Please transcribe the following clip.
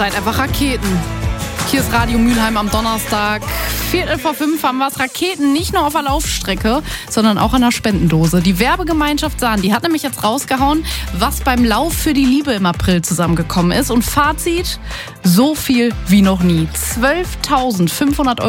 seid einfach Raketen. Hier ist Radio Mülheim am Donnerstag. 4:45 haben wir es. Raketen nicht nur auf der Laufstrecke, sondern auch an der Spendendose. Die Werbegemeinschaft Sahn, die hat nämlich jetzt rausgehauen, was beim Lauf für die Liebe im April zusammengekommen ist. Und Fazit, so viel wie noch nie. 12.500 €